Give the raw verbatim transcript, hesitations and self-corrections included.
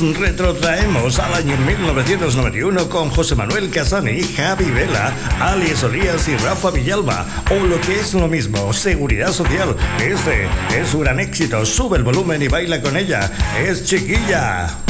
retrotraemos al año mil novecientos noventa y uno con José Manuel Casani, Javi Vela, Ali Solías y Rafa Villalba, o lo que es lo mismo, Seguridad Social. Este es su gran éxito, sube el volumen y baila con ella, es Chiquilla.